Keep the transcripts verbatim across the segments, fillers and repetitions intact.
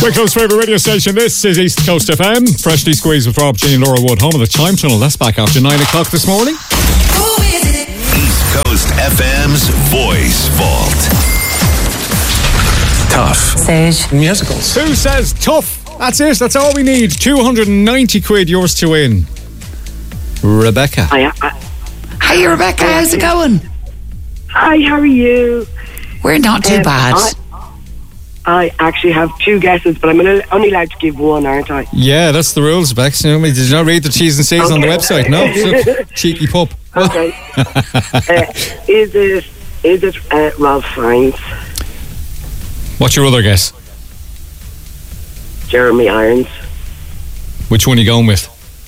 Wicklow's favourite radio station. This is East Coast F M. Freshly squeezed with Rob, Jean and Laura Wood. Home of the Time Tunnel. That's back after nine o'clock this morning. East Coast F M's Voice Vault. Tough. Sage. Musicals. Who says tough? That's it. That's all we need. two hundred ninety quid yours to win. Rebecca. Hi, I, Hey, Rebecca, how's it going? hi, how are you? We're not too Um, bad. I, I actually have two guesses, but I'm only allowed to give one, aren't I? Yeah, that's the rules, Bex. You know, did you not read the T's and C's on the Okay. website? No? So, cheeky pup. Okay. uh, is it is it uh, Ralph Fiennes, What's your other guess? Jeremy Irons, Which one are you going with?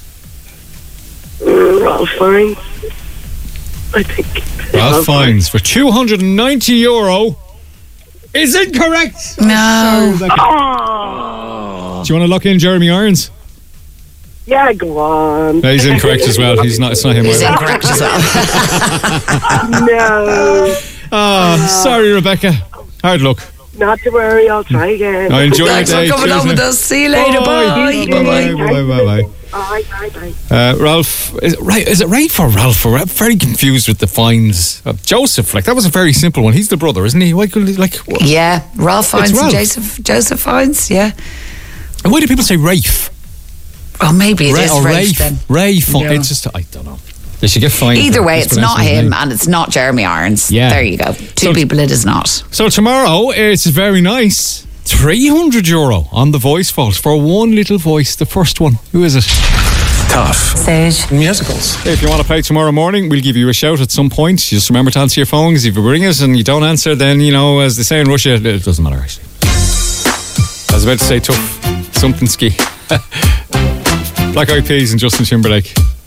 mm, Ralph Fiennes? I think. Ralph Fiennes for two hundred ninety euro is incorrect. No. Oh, Do you want to lock in Jeremy Irons? yeah, go on. No, he's incorrect as well. He's not. It's not him. He's either. incorrect as well. No, Oh, sorry, Rebecca. Hard luck. not to worry. I'll try again. I enjoy your Thanks for day. coming Cheers, on with man. us. See you later. Bye. Bye. Bye. Bye. Bye. Bye. Bye, bye, bye. Uh, Ralph, is it right? Is it right for Ralph? Or I'm very confused with the fines. Uh, Joseph, like that was a very simple one. He's the brother, isn't he? Why could he, like? What? Yeah, Ralph Fiennes and Ralph. Joseph, Joseph Fiennes, yeah. And why do people say Rafe? Oh, maybe it Ra- is or Rafe Rafe? then. Rafe. Yeah. It's just I don't know. They should get fined. Either for way, it's not mispronouncing his him name. and it's not Jeremy Irons. Yeah. There you go. Two So- people it is not. So tomorrow it's very nice. three hundred euro on the voice vault for one little voice. The first one. Who is it? Tough. Sage. Musicals. If you want to play tomorrow morning, we'll give you a shout at some point. Just remember to answer your phones. If you ring us and you don't answer, then, you know, as they say in Russia, it doesn't matter, actually. I was about to say tough. Something ski. Black Eyed Peas and Justin Timberlake.